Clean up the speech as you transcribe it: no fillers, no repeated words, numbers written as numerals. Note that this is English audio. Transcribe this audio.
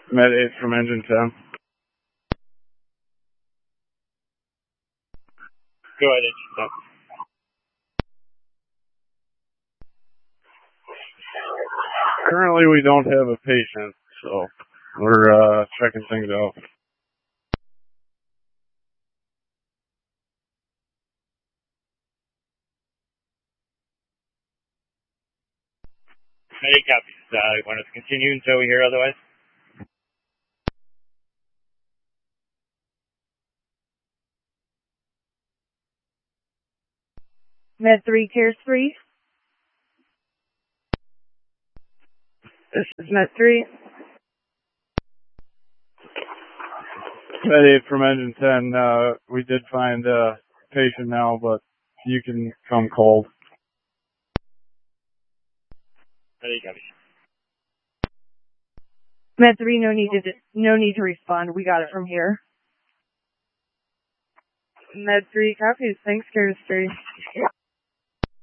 Med 8 from engine 10. Go ahead, engine 10. Currently, we don't have a patient, so we're checking things out. Med 8 copies. You want us to continue until we hear otherwise? Med 3, Tier 3. This is Med 3. Med 8 from engine 10, we did find a patient now, but you can come cold. Med 8 copies. Med 3, no need to respond. We got it from here. Med 3 copies. Thanks, Tier 3.